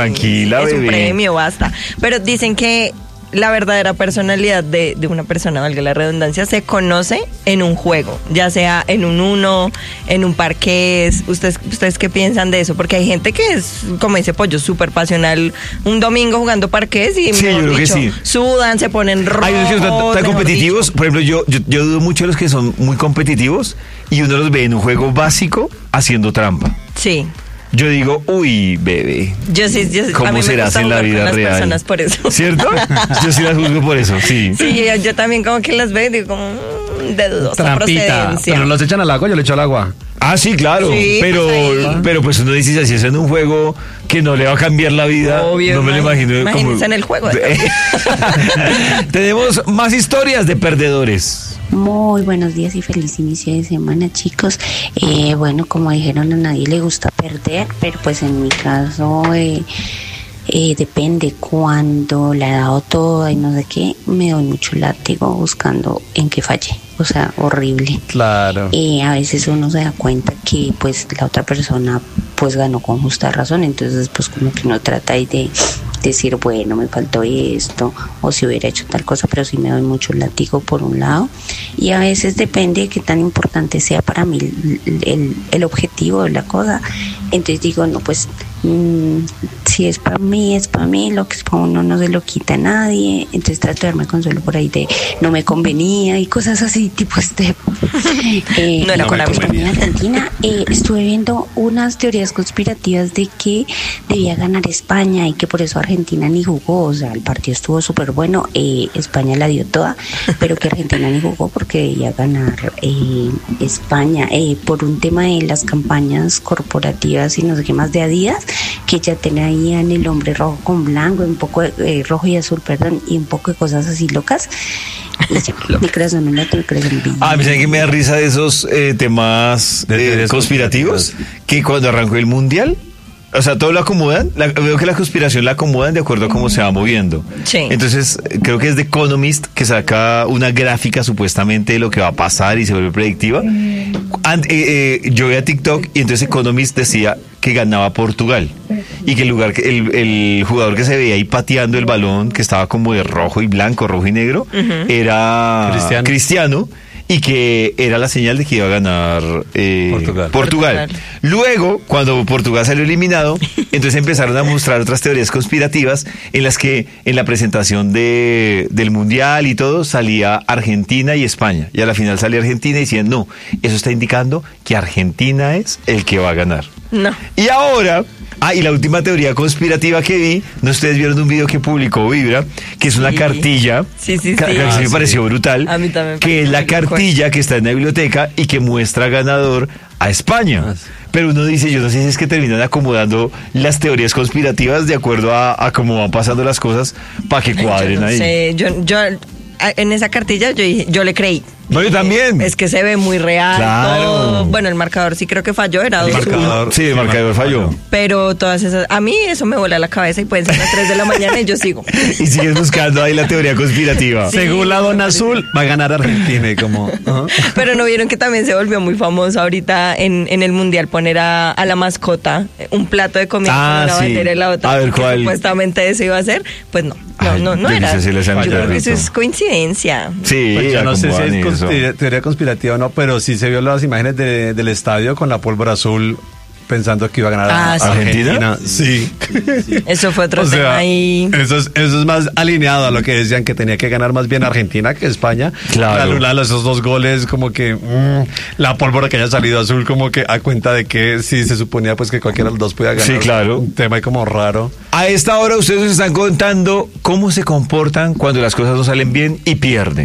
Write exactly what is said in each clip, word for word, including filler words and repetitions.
tranquila, es bebé. un premio, basta. Pero dicen que la verdadera personalidad de, de una persona, valga la redundancia, se conoce en un juego, ya sea en un uno, en un parqués. ¿Ustedes, ustedes qué piensan de eso? Porque hay gente que es, como dice Pollo, súper pasional un domingo jugando parqués y sí, yo creo dicho, que sí. sudan, se ponen rojos. Hay unos que son tan competitivos, dicho. por ejemplo, yo, yo, yo dudo mucho de los que son muy competitivos y uno los ve en un juego básico haciendo trampa. Sí. Yo digo, uy, bebé. Yo sí, yo, ¿Cómo a mí me serás gusta en la jugar vida con las real? personas por eso. ¿Cierto? Yo sí las juzgo por eso, sí. Sí, yo, yo también como que las veo y digo como mmm, de dudosa Trampita, procedencia. pero los echan al agua, yo le echo al agua. Ah, sí, claro, Sí, pero, pues ahí. pero pues uno dice, si es en un juego que no le va a cambiar la vida, Obvio, no me lo imagino. imagínense como... en el juego. Tenemos más historias de perdedores. Muy buenos días y feliz inicio de semana, chicos. Eh, bueno, como dijeron, a nadie le gusta perder, pero pues en mi caso eh, eh, depende. Cuando la he dado toda y no sé qué, me doy mucho látigo buscando en qué fallé. O sea, horrible. Claro. Eh, a veces uno se da cuenta que pues la otra persona pues ganó con justa razón, entonces pues como que uno trata ahí de decir, bueno, me faltó esto, o si hubiera hecho tal cosa, pero sí me doy mucho látigo por un lado, y a veces depende de qué tan importante sea para mí el, el, el objetivo de la cosa, entonces digo, no, pues mmm, si es para mí, es para mí, lo que es para uno no se lo quita a nadie, entonces trato de darme consuelo por ahí de no me convenía y cosas así, tipo este. eh, no era con la en Argentina eh, estuve viendo unas teorías conspirativas de que debía ganar España y que por eso Argentina ni jugó, o sea, el partido estuvo súper bueno, eh, España la dio toda, pero que Argentina ni jugó porque debía ganar eh, España eh, por un tema de las campañas corporativas y no sé qué más de Adidas, que ya tenían el hombre rojo con blanco, un poco de, eh, rojo y azul, perdón, y un poco de cosas así locas. Y ya, mi corazón no late, mi corazón vive. Ah, me saben que me da risa de esos eh, temas De eh, conspirativos, que cuando arrancó el mundial, o sea, todo lo acomodan, la, veo que la conspiración la acomodan de acuerdo a cómo se va moviendo. Sí. Entonces, creo que es The Economist que saca una gráfica supuestamente de lo que va a pasar y se vuelve predictiva. And, eh, eh, yo vi a TikTok y entonces Economist decía que ganaba Portugal y que el lugar que el, el jugador que se veía ahí pateando el balón, que estaba como de rojo y blanco, rojo y negro, uh-huh. era Cristiano. Cristiano. Y que era la señal de que iba a ganar eh, Portugal. Portugal. Portugal. Luego, cuando Portugal salió eliminado, entonces empezaron a mostrar otras teorías conspirativas en las que en la presentación de, del Mundial y todo salía Argentina y España. Y a la final salía Argentina y decían, no, eso está indicando que Argentina es el que va a ganar. No. Y ahora... Ah, y la última teoría conspirativa que vi, no ustedes vieron un video que publicó Vibra, que es una sí. cartilla, sí, sí, que, sí. que Ah, me sí. pareció brutal, a mí también que es la cartilla que está en la biblioteca y que muestra ganador a España. Ah, sí. Pero uno dice, yo no sé si es que terminan acomodando las teorías conspirativas de acuerdo a, a cómo van pasando las cosas para que cuadren yo no ahí. Sé. Yo, yo, en esa cartilla yo dije, yo le creí. No, yo también. Es que se ve muy real. Claro. Todo. Bueno, el marcador sí creo que falló, era el dos marcador, sí, el marcador falló. Pero todas esas, a mí eso me vuela la cabeza y pueden ser las tres de la mañana y yo sigo. Y sigues buscando ahí la teoría conspirativa. Sí, según la Dona Azul, va a ganar Argentina y como... Uh-huh. Pero no vieron que también se volvió muy famoso ahorita en, en el Mundial poner a, a la mascota un plato de comida ah, con una sí. bandera y la otra. A ver, ¿cuál? Supuestamente eso iba a ser. Pues no, no, Ay, no, no yo era. No sé si les yo creo que eso es coincidencia. Sí, pues yo no sé si es eso. teoría conspirativa o no, pero sí se vio las imágenes de, del estadio con la pólvora azul pensando que iba a ganar ah, a sí. Argentina. Sí. sí. Eso fue otro o tema sea, ahí. Eso es, eso es más alineado a lo que decían que tenía que ganar más bien Argentina que España. Claro. La, la, esos dos goles, como que mmm, la pólvora que haya salido azul, como que a cuenta de que sí se suponía pues que cualquiera de los dos podía ganar. Sí, claro. Un tema ahí como raro. A esta hora ustedes nos están contando cómo se comportan cuando las cosas no salen bien y pierden.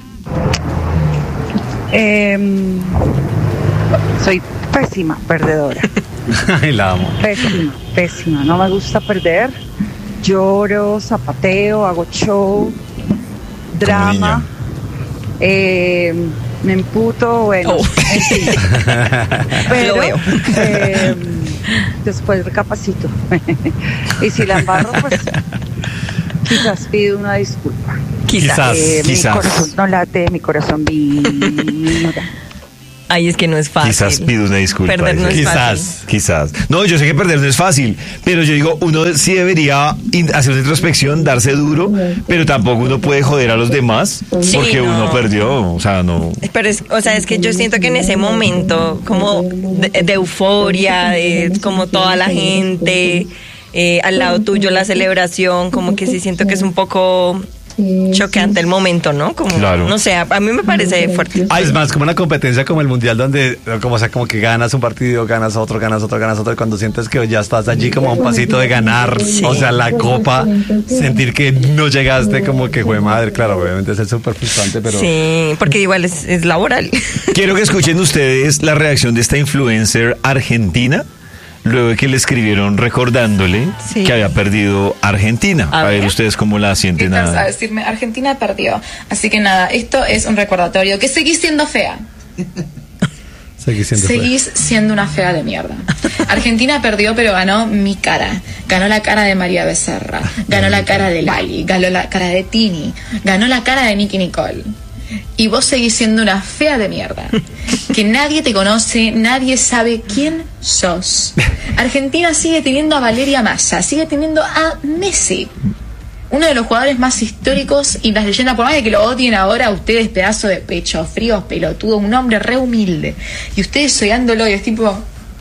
Eh, soy pésima perdedora. Ay, la amo. Pésima, pésima. No me gusta perder. Lloro, zapateo, hago show, drama. Eh, me emputo, bueno, oh. en fin. Pero Lo veo. Eh, después recapacito. Y si la embarro, pues quizás pido una disculpa. Quizás, eh, quizás. Mi corazón no late, mi corazón vibra. Ay, es que no es fácil. Quizás pido una disculpa. Perder no es Quizás, fácil. quizás. No, yo sé que perder no es fácil, pero yo digo, uno sí debería in- hacer una introspección, darse duro, pero tampoco uno puede joder a los demás Sí, porque no. uno perdió, o sea, no. Pero es, o sea, es que yo siento que en ese momento, como de, de euforia, de como toda la gente, eh, al lado tuyo la celebración, como que sí siento que es un poco choqueante el momento, ¿no? Como, Claro. no sé, a, a mí me parece fuerte. Ah, es más como una competencia como el mundial donde, como, o sea, como que ganas un partido, ganas otro, ganas otro, ganas otro, y cuando sientes que ya estás allí como a un pasito de ganar, Sí. o sea, la copa, sentir que no llegaste, como que fue madre, claro, obviamente es súper frustrante, pero... Sí, porque igual es, es laboral. Quiero que escuchen ustedes la reacción de esta influencer argentina luego de que le escribieron recordándole Sí. que había perdido Argentina. A A, ver ver. ustedes cómo la sienten. Estás a a- decirme, Argentina perdió. Así que nada, esto es un recordatorio que seguís siendo fea. Seguís siendo fea. Seguís siendo una fea de mierda. Argentina perdió, pero ganó mi cara. Ganó la cara de María Becerra. Ganó la cara de Lali. Ganó la cara de Tini. Ganó la cara de Nicky Nicole. Y vos seguís siendo una fea de mierda. Que nadie te conoce, nadie sabe quién sos. Argentina sigue teniendo a Valeria Massa, sigue teniendo a Messi. Uno de los jugadores más históricos y las leyendas, por más de que lo odien ahora, ustedes pedazo de pecho fríos, pelotudo, un hombre re humilde. Y ustedes odiándolo y es tipo...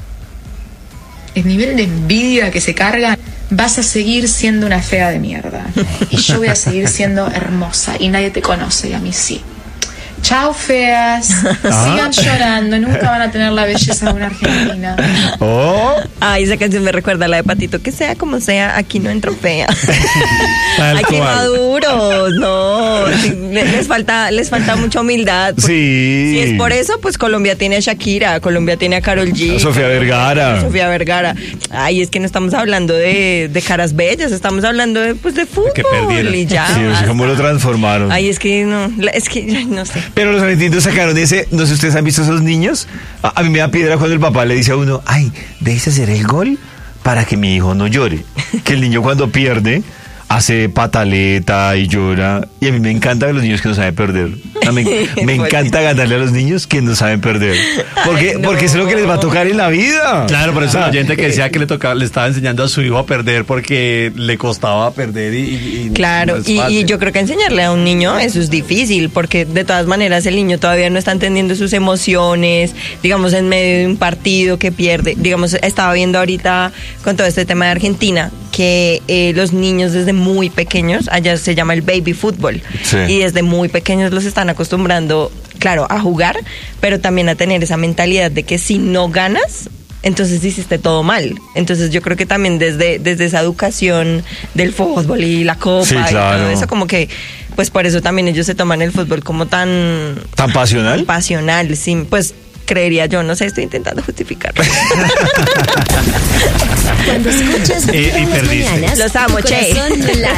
El nivel de envidia que se carga, vas a seguir siendo una fea de mierda. Y yo voy a seguir siendo hermosa y nadie te conoce y a mí sí. Chao feas, sigan llorando, nunca van a tener la belleza de una argentina. Oh, Ay, esa canción me recuerda a la de Patito, que sea como sea, aquí no entro fea. Tal Ay, qué cual. maduros, no, sí, le- les falta, les falta mucha humildad. porque sí. Si es por eso, pues Colombia tiene a Shakira, Colombia tiene a Karol G. A Sofía Vergara. Sofía Vergara. Ay, es que no estamos hablando de, de caras bellas, estamos hablando de, pues, de fútbol que perdieron. y ya. Sí, o sea, ¿cómo lo transformaron? Ay, es que no, la- es que ay, no sé. Pero los argentinos sacaron ese, no sé si ustedes han visto esos niños. A, a mí me da piedra cuando el papá le dice a uno, ay, déjese hacer el gol para que mi hijo no llore. Que el niño cuando pierde hace pataleta y llora. Y a mí me encanta ver los niños que no saben perder. O sea, me, me encanta ganarle a los niños que no saben perder. Porque, Ay, no. porque eso es lo que les va a tocar en la vida. Claro, por eso Ah, el oyente que decía que le tocaba, le estaba enseñando a su hijo a perder porque le costaba perder y, y- y Claro, no es y, fácil. y yo creo que enseñarle a un niño eso es difícil, porque de todas maneras el niño todavía no está entendiendo sus emociones, digamos en medio de un partido que pierde, digamos, estaba viendo ahorita con todo este tema de Argentina, que eh, los niños desde muy pequeños, allá se llama el baby fútbol, Sí. y desde muy pequeños los están acostumbrando, claro, a jugar, pero también a tener esa mentalidad de que si no ganas, entonces hiciste todo mal. Entonces yo creo que también desde, desde esa educación del fútbol y la copa Sí, y claro. todo eso, como que, pues por eso también ellos se toman el fútbol como tan ¿Tan pasional? pasional, sí, pues creería yo, no sé, estoy intentando justificar. Cuando escuchas Y- y Vibra en las perdiste. mañanas, Los amo, tu che. corazón late.